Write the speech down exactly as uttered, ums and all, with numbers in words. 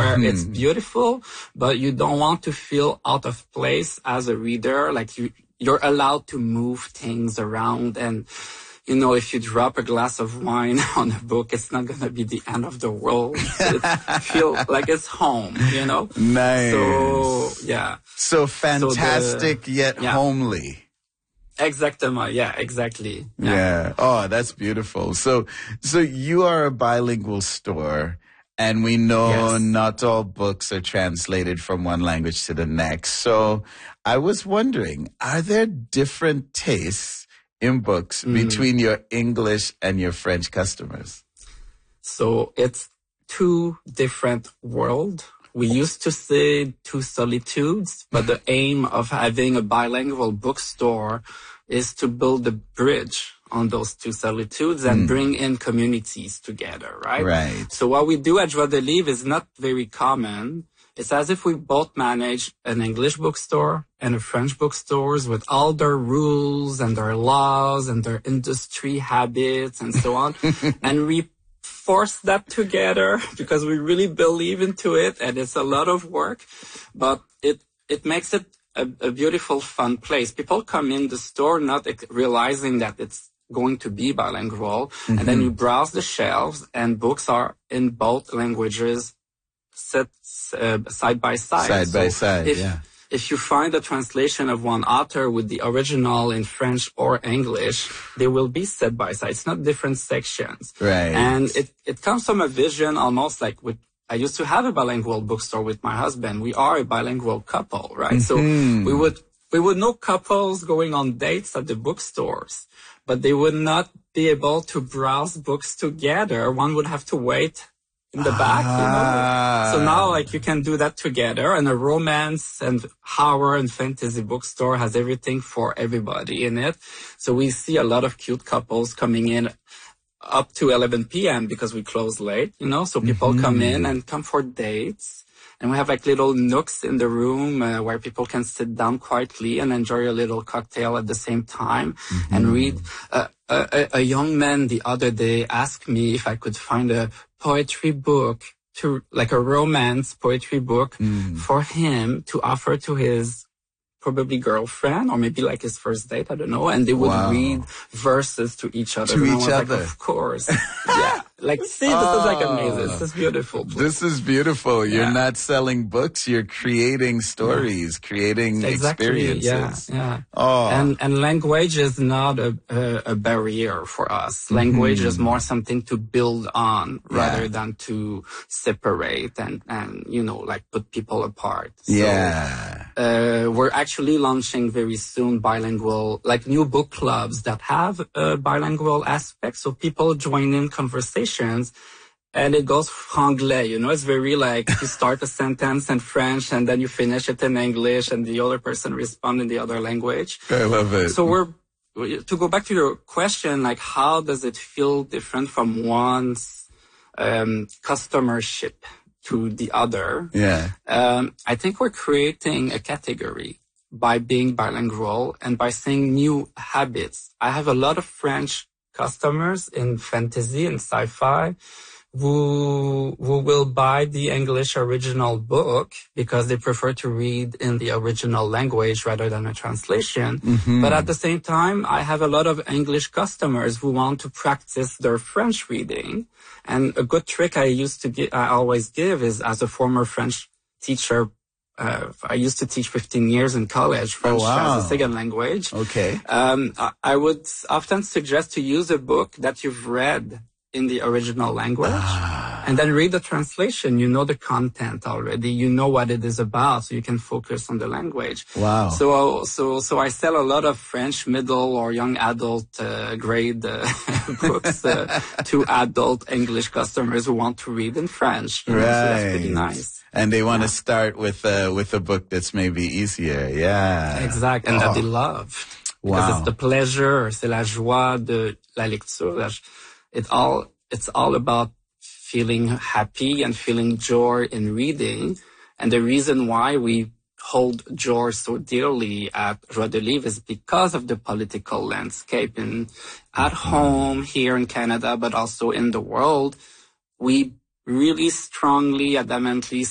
where Mm-hmm. it's beautiful, but you don't want to feel out of place as a reader. Like you, you're allowed to move things around, and you know, if you drop a glass of wine on a book, it's not going to be the end of the world. It feel like it's home, you know? Nice. So, yeah. So fantastic, so the, yet yeah. homely. Exactement. Yeah, exactly. Yeah. yeah. Oh, that's beautiful. So, so you are a bilingual store, and we know yes. not all books are translated from one language to the next. So I was wondering, are there different tastes in books mm. between your English and your French customers? So it's two different worlds. We used to say two solitudes, but the aim of having a bilingual bookstore is to build a bridge on those two solitudes and mm. bring in communities together, right? Right. So what we do at Joie de Livre is not very common. It's as if we both manage an English bookstore and a French bookstores with all their rules and their laws and their industry habits and so on. And we force that together because we really believe into it, and it's a lot of work, but it, it makes it a, a beautiful, fun place. People come in the store not realizing that it's going to be bilingual, mm-hmm. and then you browse the shelves and books are in both languages set uh, side by side. Side so by side, if, yeah. If you find a translation of one author with the original in French or English, they will be side by side. It's not different sections. Right. And it, it comes from a vision almost like with, I used to have a bilingual bookstore with my husband. We are a bilingual couple, right? Mm-hmm. So we would, we would know couples going on dates at the bookstores, but they would not be able to browse books together. One would have to wait in the back, you know. So now, like, you can do that together, and a romance and horror and fantasy bookstore has everything for everybody in it. So we see a lot of cute couples coming in up to eleven p.m. because we close late, you know. So people mm-hmm. come in and come for dates. And we have like little nooks in the room uh, where people can sit down quietly and enjoy a little cocktail at the same time mm-hmm. and read. Uh, a, a young man the other day asked me if I could find a poetry book, to like a romance poetry book mm. for him to offer to his probably girlfriend or maybe like his first date, I don't know. And they would wow. read verses to each other. To and each I was other. Like, of course. Yeah. Like, see, this oh, is like amazing. This is beautiful. This is beautiful. You're yeah. not selling books. You're creating stories, yeah. creating exactly. experiences. Yeah. yeah. Oh. And, and language is not a, a, a barrier for us. Mm-hmm. Language is more something to build on rather yeah. than to separate and, and, you know, like put people apart. So, yeah. Uh, we're actually launching very soon bilingual, like new book clubs that have a bilingual aspect. So people join in conversations and it goes franglais, you know, it's very like you start a sentence in French and then you finish it in English and the other person responds in the other language. I love it. So we're, to go back to your question, like how does it feel different from one's um, customership to the other? Yeah. Um, I think we're creating a category by being bilingual and by seeing new habits. I have a lot of French customers in fantasy and sci-fi who who will buy the English original book because they prefer to read in the original language rather than a translation. Mm-hmm. But at the same time, I have a lot of English customers who want to practice their French reading. And a good trick I used to give, I always give is as a former French teacher, Uh, I used to teach fifteen years in college, French oh, wow. as a second language. Okay. Um, I, I would often suggest to use a book that you've read in the original language ah. and then read the translation. You know the content already. You know what it is about, so you can focus on the language. Wow. So, so, so I sell a lot of French middle or young adult uh, grade uh, books uh, to adult English customers who want to read in French. You know, right. So that's pretty nice. And they want yeah. to start with uh, with a book that's maybe easier. Yeah. Exact. And oh. that they love. Because wow. it's the pleasure, c'est la joie de la lecture. It all, it's all about feeling happy and feeling joy in reading. And the reason why we hold joy so dearly at Joie de Livre is because of the political landscape in, at home here in Canada, but also in the world. We really strongly, adamantly